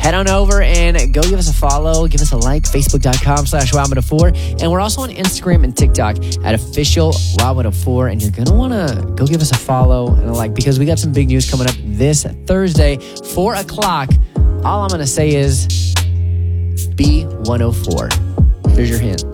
head on over and go give us a follow, give us a like, facebook.com/Wow104. And we're also on Instagram and TikTok at official Wow104. And you're going to want to go give us a follow and a like because we got some big news coming up this Thursday, 4 o'clock. All I'm going to say is be 104. Here's your hint.